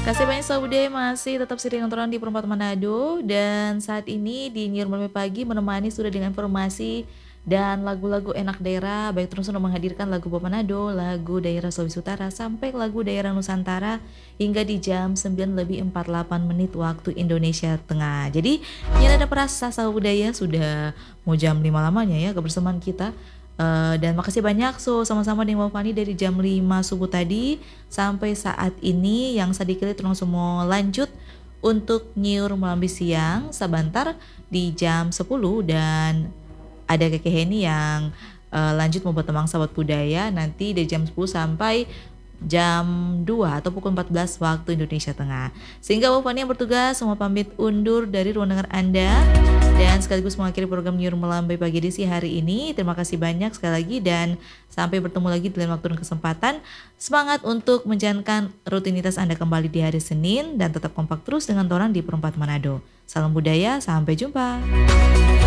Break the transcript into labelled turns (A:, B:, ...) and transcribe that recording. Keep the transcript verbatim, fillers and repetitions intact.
A: Kasih banyak Sobat Budaya masih tetap setia dengan orang di Perempat Manado dan saat ini di New Normal Pagi menemani sudah dengan informasi dan lagu-lagu enak daerah baik terus untuk menghadirkan lagu Bapak Manado, lagu daerah Sulawesi Utara sampai lagu daerah Nusantara hingga di jam sembilan lebih empat puluh delapan menit waktu Indonesia Tengah. Jadi ini ada perasa Sobat Budaya sudah mau jam lima lamanya ya kebersamaan kita. Uh, dan makasih banyak so sama-sama dengan Mbak Fani dari jam lima subuh tadi sampai saat ini yang sedikit terus semua lanjut untuk nyiur melambi siang sebentar di jam sepuluh dan ada Keke Heni yang uh, lanjut membuat temang sahabat budaya nanti dari jam sepuluh sampai jam dua atau pukul empat belas waktu Indonesia Tengah. Sehingga Mbak Fani yang bertugas semua pamit undur dari ruang dengar Anda dan sekaligus mengakhiri program Nyiur Melambai pagi edisi hari ini. Terima kasih banyak sekali lagi dan sampai bertemu lagi di lain waktu dan kesempatan. Semangat untuk menjalankan rutinitas Anda kembali di hari Senin dan tetap kompak terus dengan orang di Perempat Manado. Salam budaya, sampai jumpa.